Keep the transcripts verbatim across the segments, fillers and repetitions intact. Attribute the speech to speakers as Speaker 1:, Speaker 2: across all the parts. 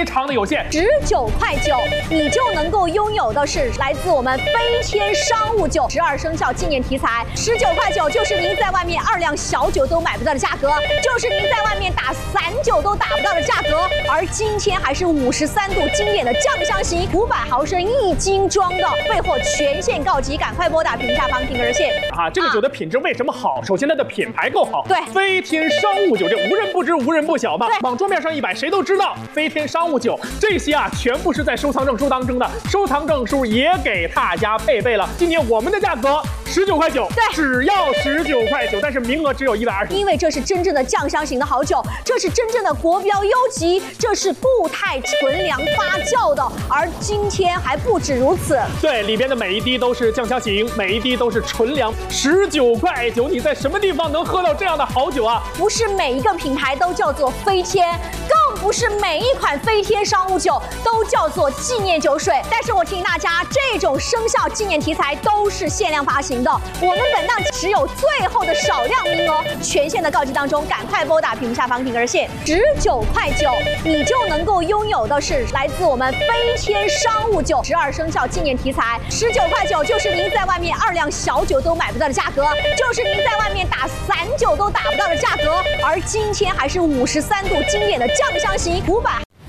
Speaker 1: 非常的有限，
Speaker 2: 十九块九，你就能够拥有的是来自我们飞天商务酒十二生肖纪念题材。十九块九就是您在外面二两小酒都买不到的价格，就是您在外面打散酒都打不到的价格。而今天还是五十三度经典的酱香型五百毫升一斤装的，备货全线告急，赶快拨打屏下方听热线
Speaker 1: 啊！这个酒的品质为什么好？首先它的品牌够好，
Speaker 2: 对，
Speaker 1: 飞天商务酒这无人不知无人不晓吧？往桌面上一摆，谁都知道飞天商务酒。这些啊，全部是在收藏证书当中的，收藏证书也给大家配备了。今年我们的价格十九块九，
Speaker 2: 对，
Speaker 1: 只要十九块九，但是名额只有一百二十。
Speaker 2: 因为这是真正的酱香型的好酒，这是真正的国标优级，这是固态纯粮发酵的，而今天还不止如此。
Speaker 1: 对，里边的每一滴都是酱香型，每一滴都是纯粮。十九块九，你在什么地方能喝到这样的好酒啊？
Speaker 2: 不是每一个品牌都叫做飞天，更不是每一款飞天商务酒都叫做纪念酒水。但是我提醒大家，这种生肖纪念题材都是限量发行的，我们本档只有最后的少量名额，全线的告急当中，赶快拨打屏下方听热线，十九块九，你就能够拥有的是来自我们飞天商务酒十二生肖纪念题材。十九块九就是您在外面二两小酒都买不到的价格，就是您在外面打散酒都打不到的价格。而今天还是五十三度经典的酱香型五百。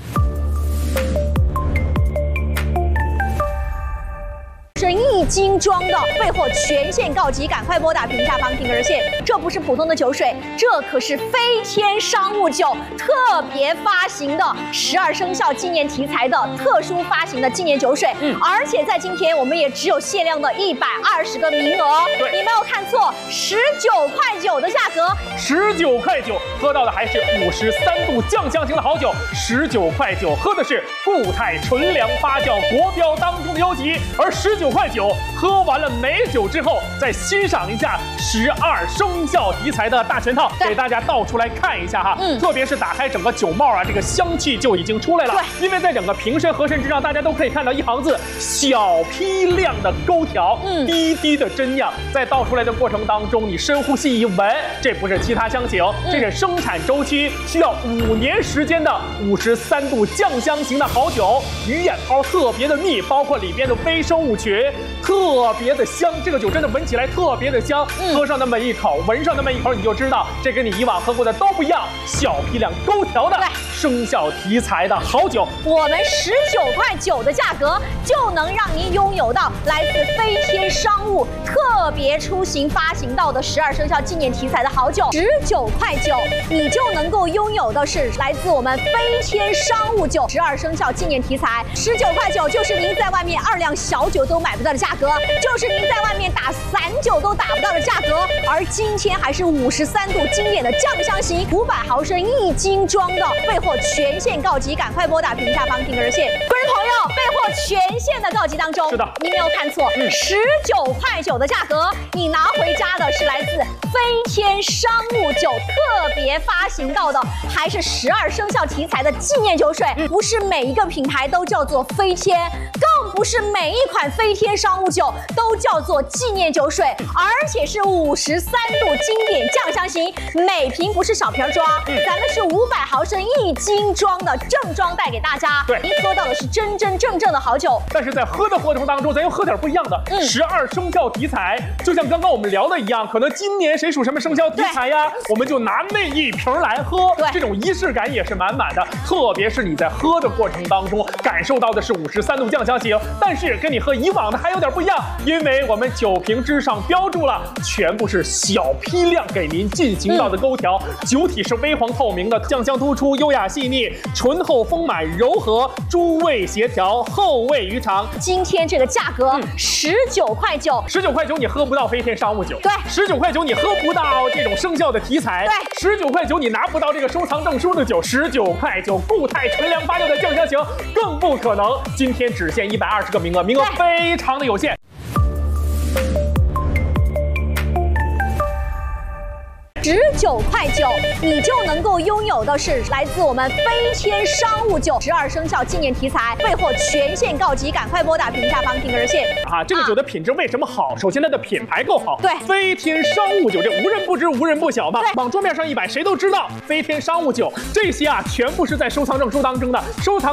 Speaker 2: 一斤装的，备货全线告急，赶快拨打屏下方听热线。这不是普通的酒水，这可是飞天商务酒特别发行的十二生肖纪念题材的特殊发行的纪念酒水。嗯，而且在今天我们也只有限量的一百二十个名额。对，你没有看错，十九块九的价格，
Speaker 1: 十九块九喝到的还是五十三度酱香型的好酒，十九块九喝的是固态纯粮发酵国标当中的优级，而十九块九。喝完了美酒之后，再欣赏一下十二生肖题材的大全套，给大家倒出来看一下哈。嗯，特别是打开整个酒帽啊，这个香气就已经出来了。对，因为在整个瓶身盒身之上，大家都可以看到一行字：小批量的勾调，嗯，滴滴的真酿。在倒出来的过程当中，你深呼吸一闻，这不是其他香型，这是生产周期需要五年时间的五十三度酱香型的好酒，鱼眼泡特别的密，包括里边的微生物群。特别的香，这个酒真的闻起来特别的香，嗯、喝上那么一口，闻上那么一口，你就知道这跟你以往喝过的都不一样。小批量勾调的生肖题材的好酒，
Speaker 2: 我们十九块九的价格就能让您拥有到来自飞天商务特别出行发行到的十二生肖纪念题材的好酒。十九块九，你就能够拥有的是来自我们飞天商务酒十二生肖纪念题材。十九块九就是您在外面二两小酒都买不到的价格，就是您在外面打散酒都打不到的价格。而今天还是五十三度经典的酱香型五百毫升一斤装的，备货全线告急，赶快拨打屏下方听热线。观众朋友，备货全线的告急当中，
Speaker 1: 是的，
Speaker 2: 你没有看错，十九块九的价格，你拿回家的是来自飞天商务酒特别发行到的，还是十二生肖题材的纪念酒水。不是每一个品牌都叫做飞天，更不是每一款飞天商务酒都叫做纪念酒水，而且是五十三度经典酱香型，每瓶不是小瓶装，嗯、咱们是五百毫升一斤装的正装带给大家。
Speaker 1: 对，
Speaker 2: 您喝到的是真真正正的好酒。
Speaker 1: 但是在喝的过程当中，咱又喝点不一样的。十二生肖题材，就像刚刚我们聊的一样，可能今年谁属什么生肖题材呀，我们就拿那一瓶来喝。对，这种仪式感也是满满的。特别是你在喝的过程当中，感受到的是五十三度酱香型，但是跟你喝以往的还有点不一样，因为我们酒瓶之上标注了全部是小批量给您进行到的勾调，嗯、酒体是微黄透明的，酱香突出，优雅细腻，醇厚丰满，柔和，诸味协调，后味余长。
Speaker 2: 今天这个价格十九块九，
Speaker 1: 十九块九你喝不到飞天商务酒，
Speaker 2: 对，
Speaker 1: 十九块九你喝不到这种生肖的题材，
Speaker 2: 对，
Speaker 1: 十九块九你拿不到这个收藏证书的酒，十九块九固态纯粮发酵的酱香型更不可能。今天只限一百二十个名额，名额非常的有限。
Speaker 2: 十九块九，你就能够拥有的是来自我们飞天商务酒十二生肖纪念题材，备货全线告急，赶快拨打屏下方听热线。
Speaker 1: 啊，这个酒的品质为什么好？首先它的品牌够好，
Speaker 2: 对，
Speaker 1: 飞天商务酒这无人不知无人不晓吧？往桌面上一摆，谁都知道飞天商务酒。这些啊，全部是在收藏证书当中的收藏。